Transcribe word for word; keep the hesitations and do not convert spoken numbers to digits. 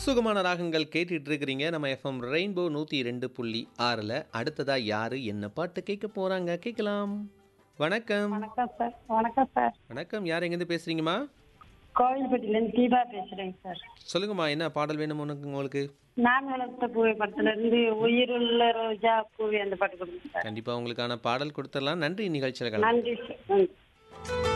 சுகமான ராகங்கள் கேட்டுட்டு இருக்கிறீங்க நம்ம எஃப்எம் ரெயின்போ நூற்றி ரெண்டு புள்ளி ஆறில். அடுத்ததா யாரு என்ன பாட்டு கேட்க போறாங்க கேட்கலாம். வணக்கம். வணக்கம் சார். வணக்கம் சார். வணக்கம். யார் எங்கேருந்து பேசுறீங்கம்மா? கோவில்பட்டியிலேருந்து தீபா பேசுறேங்க சார். சொல்லுங்கம்மா, என்ன பாடல் வேணும் உனக்கு உங்களுக்கு? நான் வளர்த்த பூவை படத்துல இருந்து உயிருள்ள ரோஜா பூவை அந்த பாட்டு கொடுங்க சார். கண்டிப்பா உங்களுக்கான பாடல் கொடுத்துடலாம். நன்றி நிகழ்ச்சியில் கலந்து நன்றி சார். நன்றி.